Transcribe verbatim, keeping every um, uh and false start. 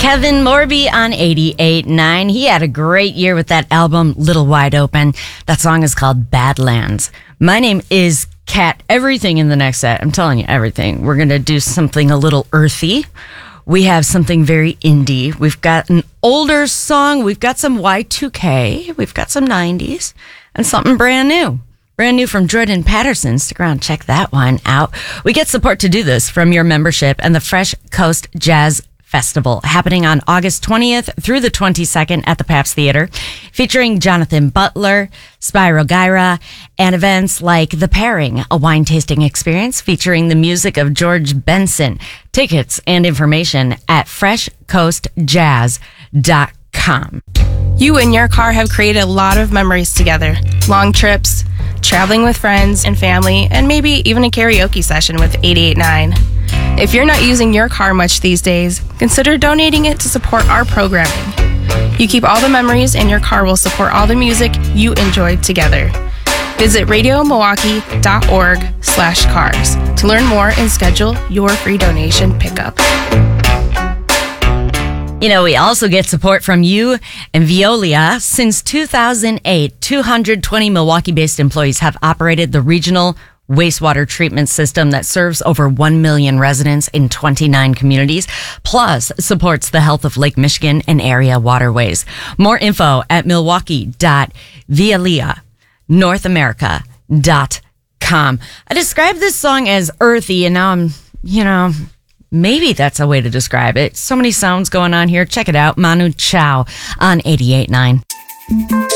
Kevin Morby on eighty-eight point nine. He had a great year with that album, Little Wide Open. That song is called Badlands. My name is Kat. Everything in the next set, I'm telling you, everything. We're going to do something a little earthy. We have something very indie. We've got an older song. We've got some Y two K. We've got some nineties. And something brand new. Brand new from Jordan Patterson. Stick around, check that one out. We get support to do this from your membership and the Fresh Coast Jazz Festival, happening on August twentieth through the twenty-second at the Pabst Theater, featuring Jonathan Butler, Spyro Gyra, and events like The Pairing, a wine tasting experience featuring the music of George Benson. Tickets and information at fresh coast jazz dot com. You and your car have created a lot of memories together. Long trips, traveling with friends and family, and maybe even a karaoke session with eighty-eight point nine. If you're not using your car much these days, consider donating it to support our programming. You keep all the memories, and your car will support all the music you enjoyed together. Visit radio milwaukee dot org slash cars to learn more and schedule your free donation pickup. You know, we also get support from you and Veolia. Since two thousand eight, two hundred twenty Milwaukee-based employees have operated the regional wastewater treatment system that serves over one million residents in twenty-nine communities, plus supports the health of Lake Michigan and area waterways. More info at milwaukee dot veolia north america dot com. I described this song as earthy, and now I'm, you know, maybe that's a way to describe it. So many sounds going on here. Check it out. Manu Chao on eighty-eight point nine.